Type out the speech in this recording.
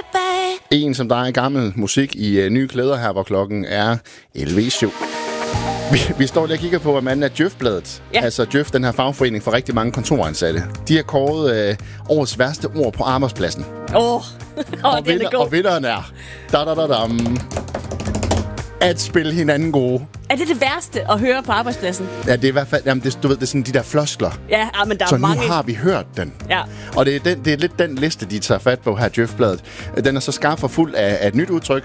En som dig, gammel musik i nye klæder her, hvor klokken er 11.07. Vi står lige og kigger på, at man er Djøf-bladet. Ja. Altså Djøf, den her fagforening for rigtig mange kontoransatte. De har kåret årets værste ord på arbejdspladsen. Og vinderen er... at spille hinanden gode. Er det værste at høre på arbejdspladsen? Ja, det er i hvert fald... Jamen, du ved, det er sådan de der floskler. Ja, men der så er mange... Så nu har vi hørt den. Ja. Og det er lidt den liste, de tager fat på her, Djøf-bladet. Den er så skarp og fuld af et nyt udtryk,